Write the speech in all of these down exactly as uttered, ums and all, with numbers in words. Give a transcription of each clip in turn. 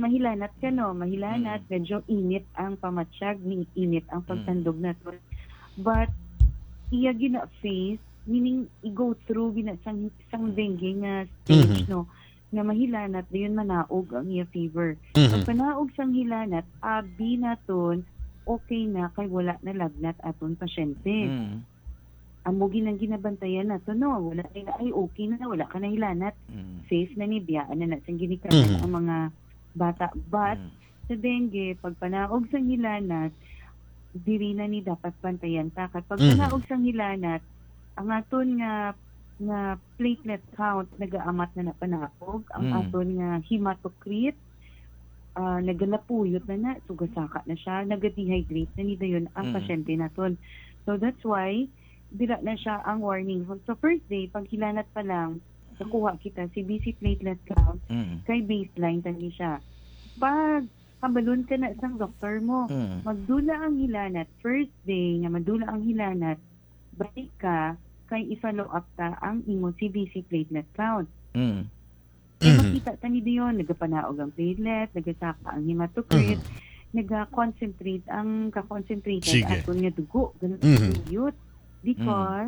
mahilanat ka no, mahilanat, Mm. medyo init ang pamatsyag, ni init ang Mm. pagtandog naton. But iya gina face, meaning i-go through gina sang sang dengue nga stage Mhm. no, nga mahilanat dayon manaog ang iya fever. Mhm. Pag panaog sang hilanat, abi naton okay na kay wala na lagnat aton pasyente. Mm. Amo ginang ginabantayan nato no, wala na ay okay na, wala ka na hilanat. Mm. Safe na ni biyaan na natin ginikanan Mhm. ang mga bata. But Mm. sa dengue, pag panaog sang hilanat, diri na ni dapat bantayan ta. Kapag Mhm. panaog sang hilanat, ang aton nga nga platelet count nagaamat na na panaog, ang Mm. aton nga hematocrit uh, nagalapuyot na na, sugasaka na siya, nagadehydrate na ni dayon ang Mm. pasyente naton. So that's why dira na siya ang warning. So first day, pag hilanat pa lang, nakuha kita si B C platelet count, Mm. kay baseline tani siya. Pag kabalon ka na isang doktor mo, Mm. magdula ang hilanat, first day nga madula ang hilanat, balik ka, kay i-follow up ta ang imo si B C platelet count. Mm. Kaya Mhm. makita tani diyon, nagapanaog ang platelet, nagasaka ang hematocrit, naga-concentrate ang ka-concentrated Sige. aton nga dugo, ganun Mhm. ang duyot. Because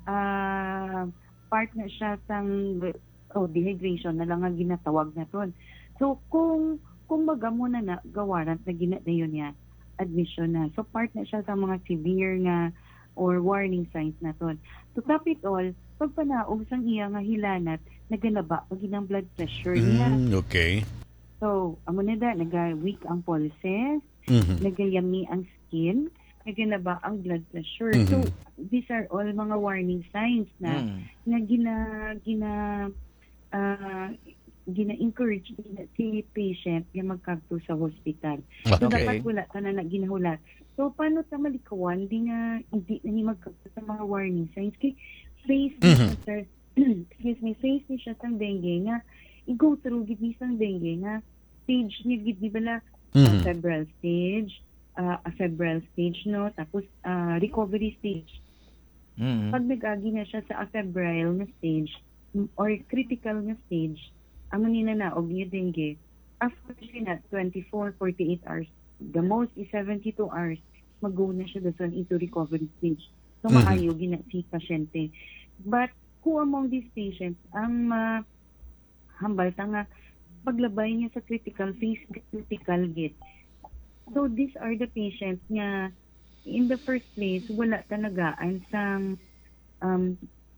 ah part na siya sang oh, dehydration na lang ang ginatawag naton. So kung kung magamo na na gawarant na gina na yun niya, admission na. So part na siya sa mga severe nga or warning signs naton. To top it all, pag panaog sang iya nga hilanat, naganaba pag inang blood pressure niya. Mm, okay. So, amo na da, naga-weak ang pulses, Mhm. nagayami ang skin, naganaba ang blood pressure. Mhm. So, these are all mga warning signs na Mm. na gina gina ah, gina-encourage gina, si patient nga magkadto sa hospital. So, Okay. dapat wala ka na na ginahulat. So, paano ta malikawan? Di nga, hindi na ni magkadto sa mga warning signs. Kay face ni Mhm. siya, sir, excuse me, face ni siya sang dengue nga, i-go through gid ni sang dengue nga, stage ni gid di bala, Mhm. uh, febrile stage, uh, a febrile stage, no? Tapos, uh, recovery stage. Mm. Pag nag-agi na siya sa febrile na stage m- or critical na stage, ang nina na og yung dengue, after siya na twenty-four, forty-eight hours, the most is seventy-two hours, mag-go na siya doon into recovery stage. So, Mhm. maayo gina si pasyente. But, who among these patients ang ma hambal ta nga paglabay niya sa critical phase, critical git. So, these are the patients nga in the first place, wala talagaan sang um,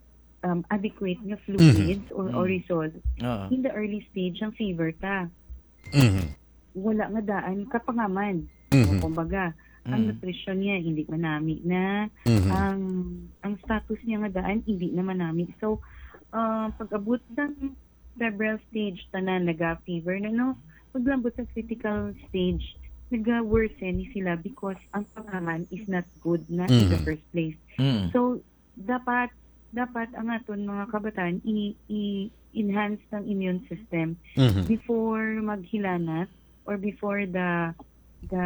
um, adequate nga fluids or Mhm. orisol. Oo. In the early stage, ang fever ta. Mhm. Wala nga daan kapangaman. Mhm. O, kumbaga, ang Mm. nutrition niya hindi manami na, Mhm. ang ang status niya nga daan hindi na manami. So, uh, pag-abot ng febrile stage, tanan naga-fever na no, paglambot sa critical stage, naga-worsen ni sila because ang pangaman is not good na in the Mhm. first place. Mm. So, dapat dapat ang aton mga kabataan i- i-enhance ng immune system Mhm. before maghilanat or before the the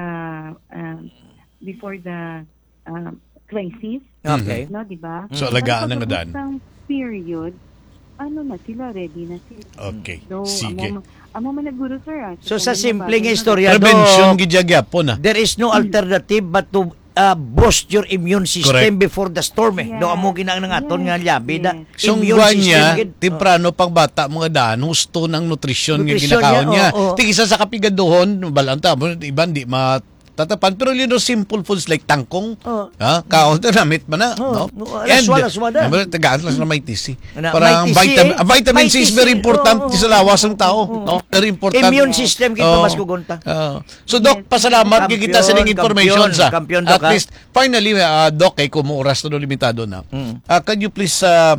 um, before the um, crisis, Okay. no, di ba? So, alagaan ng Pag daan. pag-abot ng period, ano na sila, ready na sila. Okay. So, Sige. amo, amo man naguro, sir. ah. So sa kanya simpleng bagay, no? istorya, Prevention Doc, gidyagyapo na. there is no alternative but to uh, boost your immune system Correct. before the storm. Eh. Yes. Do amo ginang nga aton nga labi na Yes. So, immune buwan system niya, gid. temprano pang bata mga daan, husto ng nutrition nga Nutrition ginakaon niya, niya. oo, oo. Tig isa sa kapigadohon, balanta, iba di matatapan. Pero you know, simple foods like tangkong, Oo. ha, kaon to namit man na. Oo. No? Oo, alaswa, alaswa na. tagaan lang na may T C. Na, Parang may T C, vitamin, eh. ah, vitamin May C is T C, very important oo, oo, sa lawas ng tao. oo, oo. No? Very important. Immune system kito Oo. mas kugunta. Oo. So, Doc, pasalamat Kampiyon, kita sa ning information kampiyon, sa. kampiyon, At Doc, ha? least, finally, uh, Doc, kay kung oras na limitado na. Mm. Uh, can you please uh,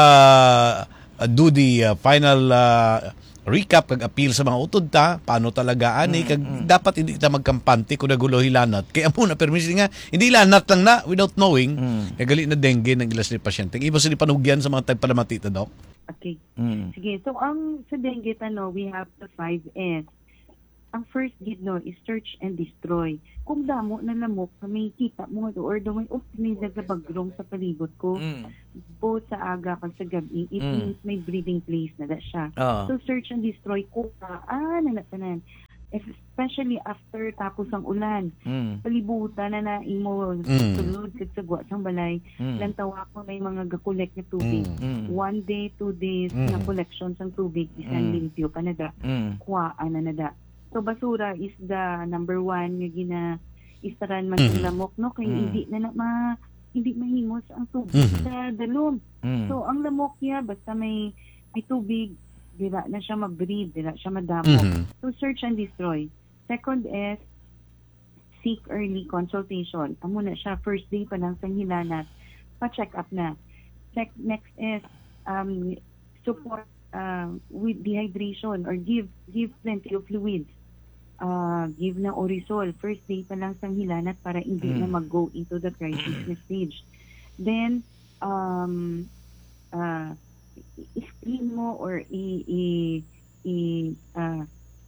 uh, do the uh, final uh, recap kag appeal sa mga utod ta, paano talaga ani kag dapat hindi ta magkampante kung nagulo hilanat. Kaya mo na permis nga hindi lanat lang na without knowing. Mm. Kaya gali na dengue ng ilas ni pasyente. Iba sila panugyan sa mga tagpalamatita, Doc. Okay. Mm. Sige, so ang sa dengue tano, we have the five S. Ang first gid no is search and destroy. Kung damo na lamok na may kita mo or daw may optimism sa bagrong sa palibot ko, Mm. both sa aga kag sa gabi, it Mm. means may breeding place na da siya. Oo. So search and destroy ko pa, ah, nanatanan. especially after tapos ang ulan. Mm. Palibutan na na imo Mm. sulod kag sagwa sang balay. Mm. Lantawa ko may mga gakolek na tubig. Mm. One day, two days Mm. na collection sang tubig bisan Mm. limpyo pa na da. Mm. Kuwaan na na da. So basura is the number one nga gina istaran man Mm. sa lamok no kay Mm. hindi na, na ma hindi mahimos ang tubig Mhm. sa dalom. Mm. So ang lamok niya basta may may tubig, dira na siya mag-breed, dira siya madamok. Mhm. So search and destroy. Second is seek early consultation. Amo na siya first day pa lang sa hilanat, pa-check up na. Check, next is um, support uh, with dehydration or give give plenty of fluids. Uh, give na Orisol first day pa lang sa hilanat para hindi Mm. na mag-go into the crisis na stage. Then um, uh, i-screen mo or i, i, i uh,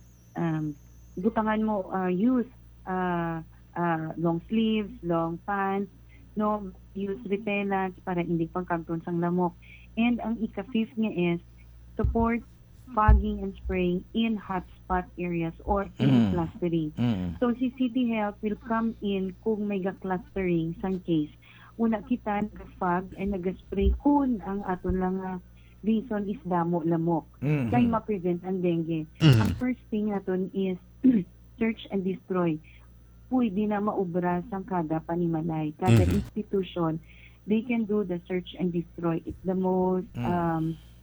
um, butangan mo uh, use uh, uh, long sleeves, long pants, no, use repellents para hindi pagkagton sang lamok. And ang ika-fifth niya is support fogging and spraying in hotspot areas or in Mm. clustering. Mm. So si City Health will come in kung may ga-clustering sang case. Una kita nag-fog and nag-spray kung ang aton lang nga reason is damo lamok. Mm. Kaya ma-prevent ang dengue. Mhm. Ang first thing naton is search and destroy. Pwede na maubra sang kada panimalay, kada Mhm. institution. They can do the search and destroy. It's the most Mm. um,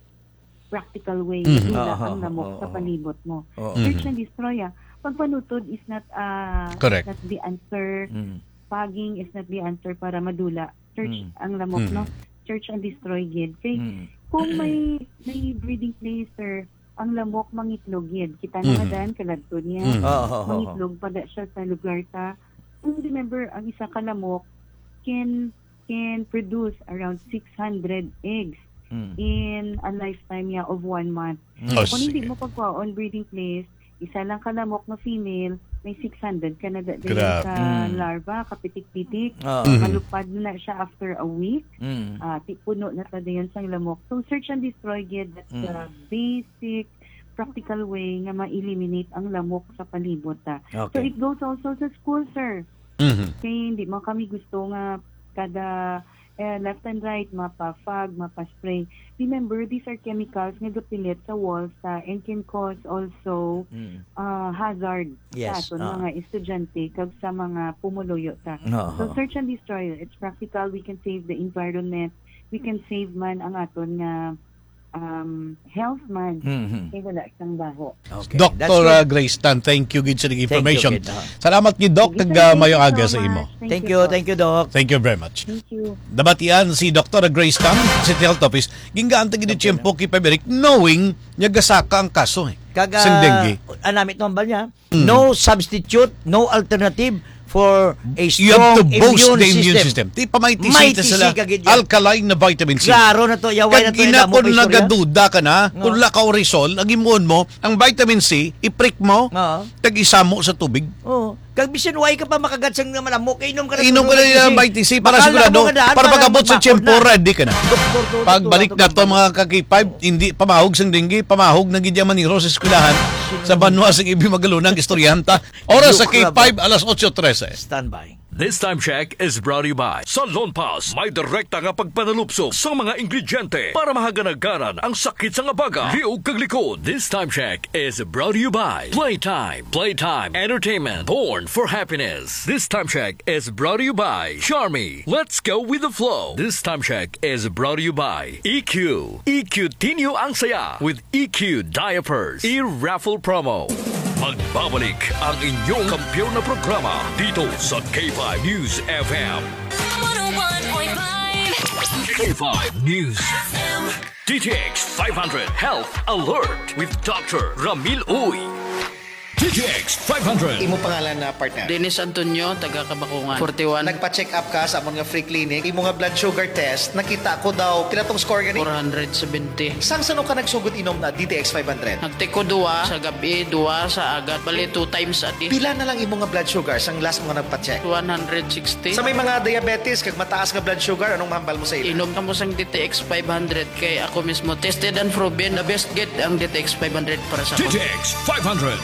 practical way Mhm. nila Oo, ang lamok oo, sa oo. palibot mo. Oo. Mm. Search and destroy, ah. Pagpanutod is not uh, Correct. not the answer. Mm. Fogging is not the answer para madula. Search Mm. ang lamok, Mm. no? Search and destroy, gid. Kay Mm. kung may may breeding place, sir, ang lamok mangitlog yun. Kita na Mhm. nga daan, kaladto niya. Mhm. Oo, oo, oo. Mangitlog pa da siya sa lugar ta. Kung remember, ang isa ka lamok can can produce around six hundred eggs Mm. in a lifetime niya of one month. Oh, Kung hindi sige. mo pagkuha on breeding place, isa lang ka lamok na female, may six hundred ka na da din Grabe. sa Mm. larva, kapitik-pitik. Oo. Mhm. Malupad na siya after a week. Mm. uh, puno na ta diyan sang lamok. So search and destroy gid, that's Mm. the basic practical way nga ma-eliminate ang lamok sa palibot ta. So Okay. it goes also sa school, sir. Mhm. Kaya hindi mo kami gusto nga kada eh, left and right mapa-fog, mapa-spray. Remember, these are chemicals nga gapilit sa walls ta and can cause also Mm. uh, hazard Yes, sa aton ah. mga estudyante kag sa mga pumuluyo ta. Oo. So search and destroy, it's practical. We can save the environment. We can save man ang aton nga um, health man. Mhm. Kaya wala isang baho. Okay. That's Doctor good. uh, Grace Tan, thank you gid sa Thank you, information. Kid. Ah. Salamat ni Doc, Sige, kag sir, uh, thank mayong you aga so sa imo. much. Thank you, po. thank you, Doc. Thank you very much. Thank you. Dabatian si Doctor Grace Tan, City Health Office, gingaan ta gid tiyempo kay Paberic knowing nya gasaka ang kaso eh. Kaga, Sang dengue. anamit no ba niya? Mm. No substitute, no alternative for a You have strong to boost immune the immune system. system. Di pa may May tisita tisi sila kagid yan. alkaline na vitamin C. Klaro na to, yaway na Kag to. ina nila mo kung pa istorya. nagaduda ka na, No. kung la ka orisol, ang imuon mo, ang vitamin C, i-prick mo, Oo. tag-isamo sa tubig. Oo. Kag bisan way ka pa makagat sang naman mo, kay inom ka na. Inom ka na yung vitamin C para sigurado, para pagabot sa tiyempo, ready ka na. Pagbalik na to mga kaki-five, hindi pamahog sang dengue, pamahog na gidya maniro sa eskwelahan, sa banwa sa ibi magalunang istoryanta. Oras sa K five, alas eight thirteen. Stand by. This time check is brought to you by Sa Lonpas, may direkta nga pagpanalupso sa mga ingrediente para mahaganagaran ang sakit sa nga baga. Liog kag likod. This time check is brought to you by Playtime. Playtime Entertainment, born for happiness. This time check is brought to you by Charmy. Let's go with the flow. This time check is brought to you by E Q. E Q Tinyo ang saya with E Q Diapers. E-raffle promo. Magbabalik ang inyong kampiyon na programa dito sa K five News F M. one oh one point five K five News F M. D T X five hundred Health Alert with Doctor Ramil Uy. D T X five hundred. Imo pangalan na partner? Dennis Antonio, taga Kabakungan. forty-one. Nagpa-check up ka sa amon nga free clinic. Imo nga blood sugar test, nakita ko daw kinatong score gani. four hundred seventy. Sang sano ka nagsugod inom na D T X five hundred? Nagtiko duwa sa gabi, duwa sa agat. Bali, two times a day. Pila na lang imo nga blood sugar sang last mo nga nagpa-check? one hundred sixty. Sa may mga diabetes kag mataas nga blood sugar, anong mahambal mo sa ila? Inom ka mo sang D T X five hundred kay ako mismo tested and proven the best get ang D T X five hundred para sa D T ako. X five hundred.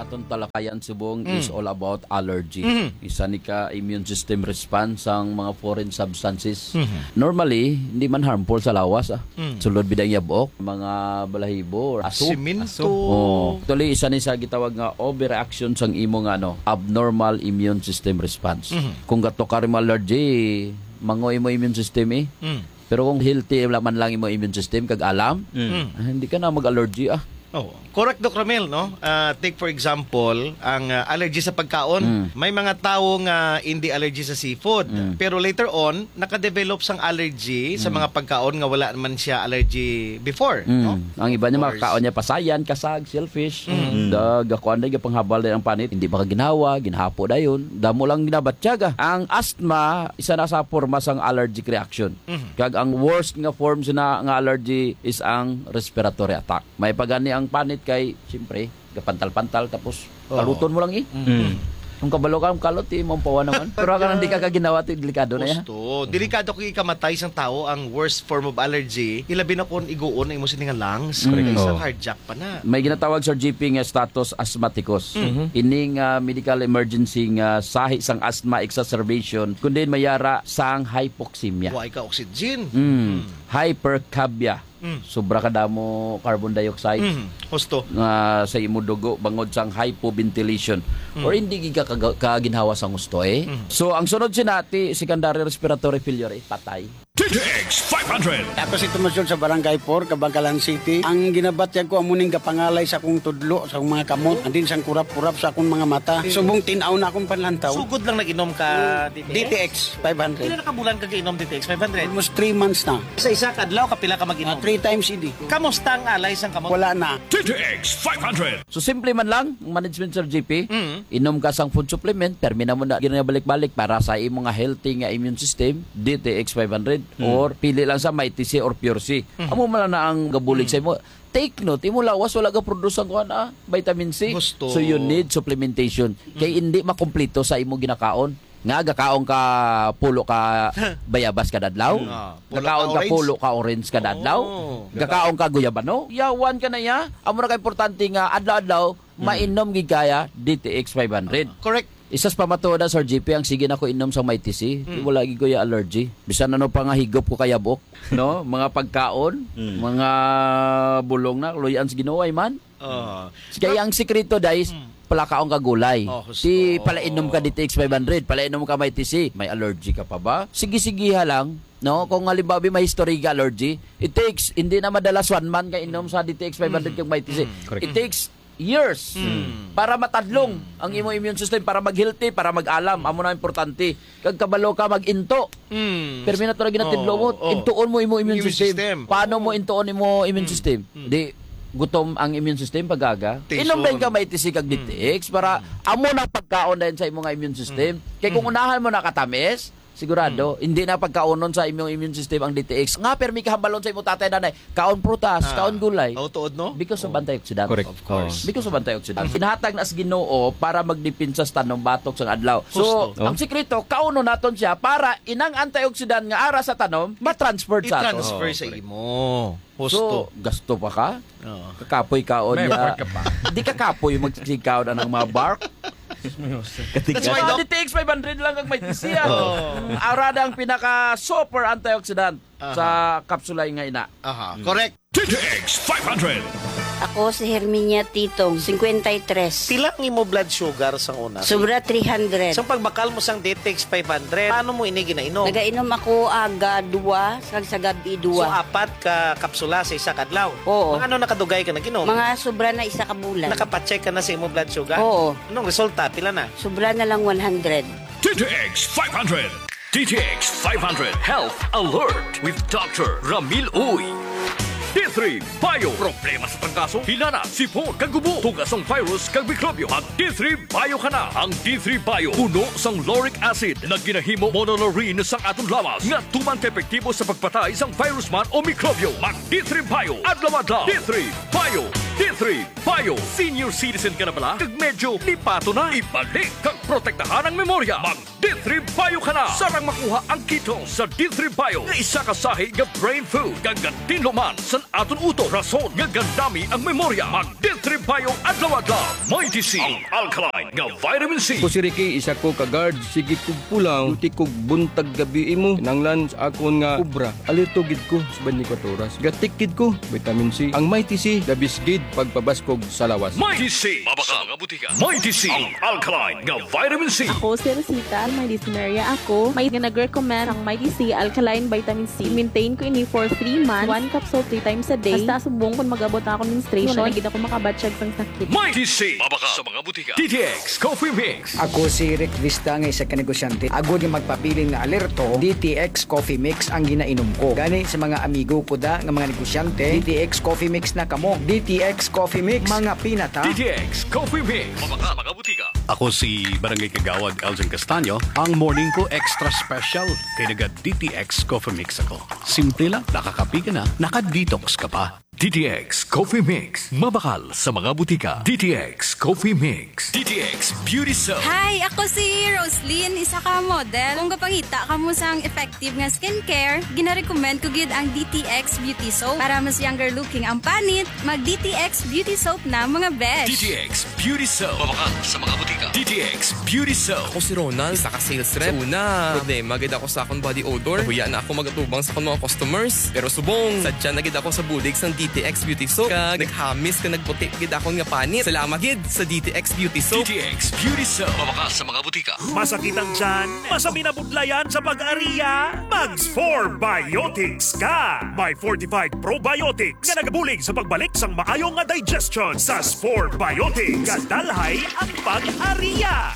Aton talakayan subong is Mm. all about allergy. Mhm. Isa ni ka immune system response ang mga foreign substances. Mhm. Normally, hindi man harmful sa lawas. Ah. Mm. Sulod bidang yabok, mga balahibo or aso. Siminto. Oh, actually isa ni sa gitawag nga overreaction sang imo nga ano, abnormal immune system response. Mhm. Kung gato ka rin allergy, mangoy mo immune system eh. Mm. Pero kung healthy man lang imo immune system kag alam, Mm. ah, hindi ka na mag-allergy ah. Oh, correct Doc Ramil, no? Ah, take for example, ang ah, allergy sa pagkaon. Mm. May mga tao nga hindi allergy sa seafood. Mm. Pero later on, nakadevelop sang allergy sa mga pagkaon nga wala naman siya allergy before, Mm. no? Ang iba niya Of course. makakaon niya pasayan, kasag, shellfish. Dag akuan day panghabal day ang panit, hindi ba ka ginawa, ginhapo dayon. Damo lang ginabatyaga. Ang asthma isa na sa forma sang allergic reaction. Kag ang worst nga forms na nga allergy is ang respiratory attack. May pagani ang panit kay siyempre gapantal-pantal tapos kaluton mo lang eh. Kung kabalo ka, kalot, eh, mampawa naman. Pero ka hindi ka kaginawa, ito delikado na yan. Gusto. Delikado kung ikamatay sang tao ang worst form of allergy. Ilabi na kung iguon ang imo sining nga lungs. Mm. Kaya isang Oh. cardiac pa na. May ginatawag sa G P nga status asthmaticus. Ining uh, medical emergency nga sahi sang asthma exacerbation kundi mayara sang hypoxemia. Huwag ka oxygen. Mm. Hypercapnia. Sobra kadamo carbon dioxide Mm. Gusto. nga sa imo dugo bangod sang hypoventilation or hindi ka kaga- kaginhawa sang gusto eh. So ang sunod sinati secondary respiratory failure eh, patay. T T X five hundred. Ako si Tumasyon sa Barangay four, Kabangkalan City. Ang ginabatyag ko amuning kapangalay sa akong tudlo, sa akong mga kamot, andin sang kurap-kurap sa akong mga mata. Subong tinaw na akong panlantaw. Sugod lang nag-inom ka D D T X five Pila hundred. na kabulan ka inom D T X five hundred? Almost three months na. Sa isa kadlaw kapila ka Uh, mag-inom. three times a day. Kamusta ang alay sang kamot? Wala na. T T X five hundred. So simple man lang ang management sa G P. Inom ka sang food supplement, permina mo na ginabalik-balik para sa imo nga healthy nga immune system, D T X five hundred or pili lang sa Mighty C or Pure C. Amo man na ang gabulig sa imo. Take note, imo lawas wala ka produce ang kuan ah, vitamin C. Gusto. So you need supplementation. Kay hindi makumpleto sa imo ginakaon. Nga gakaon ka pulo ka bayabas kada adlaw. Ah, pulo Gakaon ka ka orange. pulo ka orange kada adlaw. Oh. Gakaon ka guyabano. Yawan ka na ya. Amo na ka importante nga adlaw-adlaw mainom gid kaya D T X five hundred. Correct. Isas pamatuoda Sir G P ang sige na ko inom sa Mighty C. Wala gid ko ya allergy. Bisan ano pa nga higop ko kayabok, no? Mga pagkaon, mga bulong na luyan sa Ginoo ay man. Uh, Kaya ang sikreto guys, palakaon ka gulay. Oh, gusto. Ti palainom ka D T X five hundred, palainom ka Mighty C. May allergy ka pa ba? Sige-sigiha lang. No, kung halimbawa may history ka allergy, it takes hindi na madalas one month ka inom sa D T X five hundred kang Mighty C. It takes years para matadlong ang imo immune system, para mag-healthy, para mag-alam. Amo na importante. Kag kabalo ka mag-into. mm. Pero minato na ginatidlo mo, Oh, oh. intuon mo imo immune, Immune system. system. Paano mo intuon imo immune system? Di gutom ang immune system pagaga. Tension. Inom din ka may tisig kag D T X para amo na pagkaon din sa imong immune system. Kay kung unahan mo na katamis, sigurado hindi na pagkaonon sa imong immune system ang D T X. Nga permi kahambalon sa imong tatay nanay, kaon prutas, kaon gulay. Oh, tuod, no? Because of antioxidant. Correct. Of course. Because of antioxidant. Pinahatag na sa Ginoo para magdepensa sa tanong batok sa adlaw. So, Gusto. ang sikreto, kauno naton siya para inang antioxidant nga ara sa tanom, matransfer sa aton. I-transfer sa imo. Husto. So, gasto pa ka? Oo. Kakapoy kaon May niya. bark ka pa. Di ka kapoy magsikaw na ng mga bark. That's why, Mga Doc, D T X five hundred lang ang may tisiya. Arada ang pinaka super antioxidant sa kapsulay nga ina. aha, correct. T T X five hundred. Ako si Herminia Titong, fifty-three. Pila ang imo blood sugar sa una? Sobra three hundred. Sa pagbakal mo sang D T X five hundred, paano mo ini ginainom? Nagainom ako aga dua, sag sa gabi So, dua. apat ka kapsula sa isa kadlaw. Oo. Mga ano nakadugay ka naginom? Mga sobra na isa ka bulan. Nakapacheck ka na sa imo blood sugar? Oo. Anong resulta? Pila na? Sobra na lang one hundred. T T X five hundred. T T X five hundred Health Alert with Doctor Ramil Uy. D three Bio. Problema sa pangkaso, hilana, sipon, kagubo, tugas ang virus, kag mikrobyo. Mag D three Bio ka na. Ang D three Bio, puno sang lauric acid na ginahimo monolaurin sa atong lawas nga tumang epektibo sa pagpatay sang virus man o mikrobyo. Mag D three Bio. Adlaw-adlaw. D three Bio. D D three Bio. Senior citizen ka na pala? Kag medyo lipato na. Ibalik kag protektahan ang memorya. Mag D three Bio ka na. Sarang makuha ang kito sa D three Bio. Nga isa ka sahi nga brain food. Gagantin luman san aton uto. Rason nga gandami ang memorya. Mag D three Bio adlaw-adlaw. May D C ang alkaline nga vitamin C. Ko si Ricky, isa ko ka-guard. Sige kog pulang, duty kog buntag gabi mo. Kinanglan sa akon nga ubra. Alerto gid ko sa twenty-four oras. Gatikid ko, vitamin C. Ang Mighty C, dabisgid pagpabaskog sa lawas. Mighty C. Mabaka mga butika. Mighty C ang alkaline nga vitamin C. Ako si Rosita, may dyspnea ako. May nag-recommend ang Mighty C alkaline vitamin C. Maintain ko ini for three months. One capsule three times a day. Basta subong kung mag-abot ako ng menstruation. Wala gid ako makabatsyag sang sakit. Mighty C. Mabaka sa mga butika. D T X Coffee Mix. Ako si Rick Vista nga isa ka negosyante. Agod yung magpapiling na alerto, D T X Coffee Mix ang ginainom ko. Gani sa mga amigo ko da nga mga negosyante, D T X Coffee Mix na kamo. D T X Coffee Mix, mga pinata. D T X Coffee Mix. Mabaka mga butika. Ako si Barangay Kagawad Elgin Castaño. Ang morning ko extra special kay naga D T X Coffee Mix ako. Simple lang, nakakapi ka na, naka-detox ka pa. D T X Coffee Mix. Mabakal sa mga butika. D T X Coffee Mix. D T X Beauty Soap. Hi, ako si Roslyn, isa ka model. Kung kapangita ka mo sang effective nga skincare, gina-recommend ko gid ang D T X Beauty Soap. Para mas younger looking ang panit, mag D T X Beauty Soap na mga besh. D T X Beauty Soap. Mabakal sa mga butika. D T X Beauty Soap. Ako si Ronald, isa ka sales rep. Una, problema gid ako sa akong body odor. Huya na ako magatubang sa akong mga customers. Pero subong, sadya na gid ako sa bulig sang D T X Beauty Soap. Kag naghamis ka nagputi gid akong nga panit. Salamat gid sa D T X Beauty Soap. D T X Beauty Soap. Mabakal sa mga butika. Masakit ang tiyan? Masami na budlayan sa pag-ariya? Mags four Biotics ka! May fortified probiotics nga nagabulig sa pagbalik sang maayong nga digestion. Sa four Biotics, kadalhay ang pag-ariya.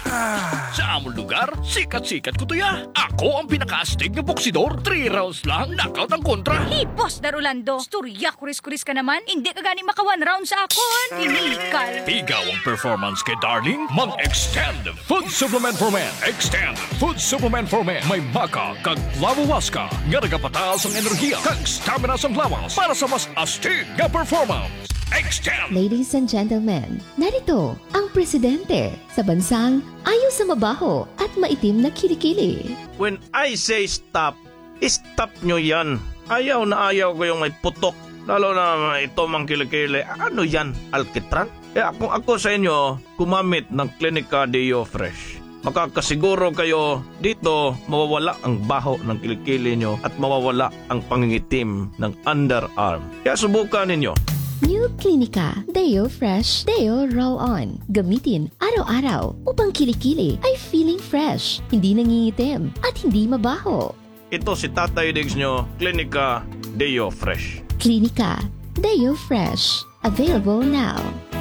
Sa among lugar, sikat-sikat ko to ya. Ako ang pinaka-astig na boksidor. Three rounds lang, knockout ang kontra. Hipos, Darulando. Storya, kuris-kuris ka naman. Hindi ka gani maka one round sa akon. Inikal. Ikaw ang performance kay Darling. Mag-extend Food Supplement for Men. Extend Food Supplement for Men. May maka kag lawawaska. Nga nagapataas ang enerhiya kag stamina sa lawas para sa mas astig na performance. Extend! Ladies and gentlemen, narito ang presidente sa bansang ayaw sa mabaho at maitim na kilikili. When I say stop, stop nyo yan. Ayaw na ayaw ko yung may putok. Lalo na ito mang kilikili. Ano yan? Alkitran? Kaya kung ako sa inyo, kumamit ng Clinica Deo Fresh. Makakasiguro kayo dito mawawala ang baho ng kilikili nyo at mawawala ang pangingitim ng underarm. Kaya subukan ninyo. New Clinica Deo Fresh Deo Roll-On. Gamitin araw-araw upang kilikili ay feeling fresh, hindi nangingitim at hindi mabaho. Ito si Tatay Diggs nyo, Clinica Deo Fresh. Clinica Deo Fresh. Available now.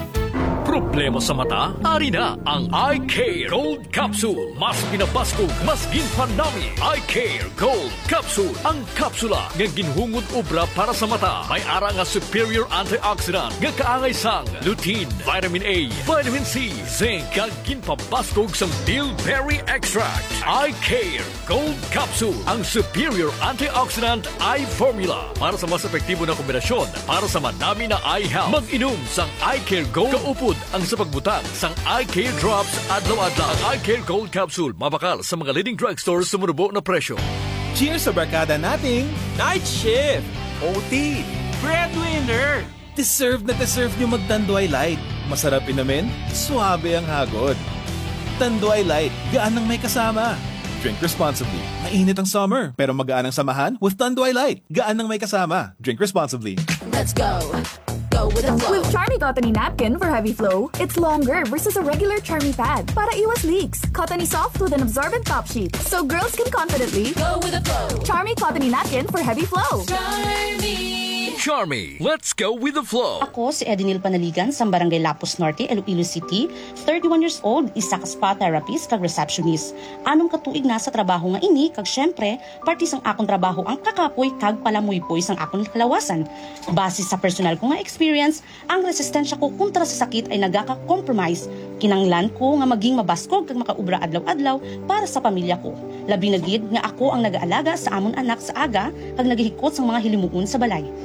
Problema sa mata? Ari na ang Eye Care Gold Capsule. Mas binabaskog, mas ginpanami. Eye Care Gold Capsule. Ang kapsula nga ginhungod obra para sa mata. May ara nga superior antioxidant nga kaangay sang lutein, vitamin A, vitamin C, zinc, kag ginpabaskog sang bilberry extract. Eye Care Gold Capsule. Ang superior antioxidant eye formula para sa mas epektibo na kombinasyon para sa madami na eye health. Mag-inom sang Eye Care Gold kaupod ang sa pagbutang sang Eye Care Drops adlaw-adlaw. Ang Eye Care Gold Capsule mabakal sa mga leading drugstores sa murubo na presyo. Cheers sa barkada nating Night Shift, O T, Breadwinner. Deserve na deserve nyo mag-Tanduay Light. Masarap inamin, suabe ang hagod. Tanduay Light, gaan ang may kasama. Drink responsibly. Mainit ang summer, pero magaan ang samahan with Tanduay Light. Gaan ang may kasama. Drink responsibly. Let's go. Go with the flow. With Charmy Cottony Napkin for heavy flow, it's longer versus a regular Charmy pad para iwas leaks. Cottony soft with an absorbent top sheet, so girls can confidently go with the flow. Charmy Cottony Napkin for heavy flow. Charmy! Charmy, let's go with the flow. Ako si Edinil Panaligan sa Barangay Lapus Norte, Iloilo City. thirty-one years old, isa ka spa therapist kag receptionist. Anong katuig na sa trabaho nga ini kag syempre, parte sang akong trabaho ang kakapoy kag palamuypoy sang akong kalawasan. Base sa personal ko nga experience, ang resistensya ko kontra sa sakit ay nagaka-compromise. Kinanglan ko nga maging mabaskog kag makaubra adlaw-adlaw para sa pamilya ko. Labi na gid nga ako ang nag-aalaga sa amon anak sa aga kag naghihikot sang mga hilimuon sa balay.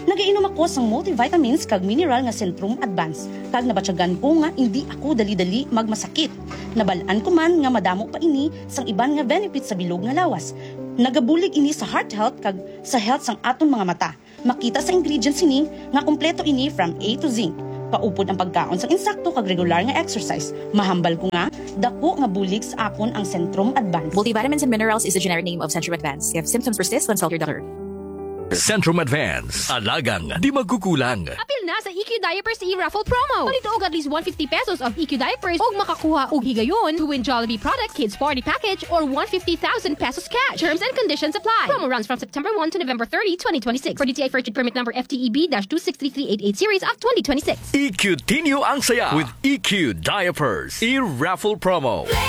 Nagainom ako sang multivitamins kag mineral nga Centrum Advance. Kag nabatyagan ko nga hindi ako dali-dali magmasakit. Nabalaan ko man nga madamo pa ini sang iban nga benefits sa bilog nga lawas. Nagabulig ini sa heart health kag sa health sang aton mga mata. Makita sa ingredients ini nga kompleto ini from A to Z. Paupod ang pagkaon sang insakto kag regular nga exercise. Mahambal ko nga, dako nga bulig sa akon ang Centrum Advance. Multivitamins and minerals is the generic name of Centrum Advance. If symptoms persist, consult your doctor. Centrum Advance. Alagang di magkukulang. Apil na sa E Q Diapers e-raffle promo. Palito og at least one hundred fifty pesos of E Q Diapers og makakuha og higayon to win Jollibee product kids party package or one hundred fifty thousand pesos cash. Terms and conditions apply. Promo runs from September first to November thirtieth, twenty twenty-six. For D T I First Permit number F T E B two six three three eight eight series of twenty twenty-six. E Q Tinyo ang saya with E Q Diapers e-raffle promo.